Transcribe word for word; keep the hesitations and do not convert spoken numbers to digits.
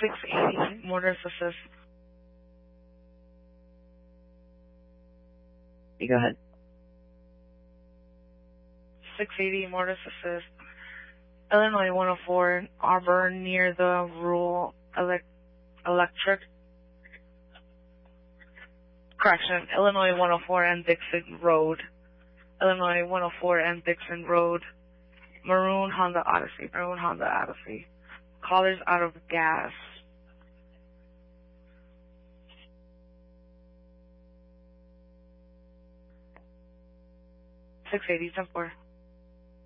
six eighty, Motors Assist. You go ahead. six eighty, Motors Assist. Illinois one oh four, Auburn, near the rural elect electric. Correction, Illinois one oh four and Dixon Road. Illinois one oh four and Dixon Road. Maroon Honda Odyssey. Maroon Honda Odyssey. Caller's out of gas. six eighty, ten four.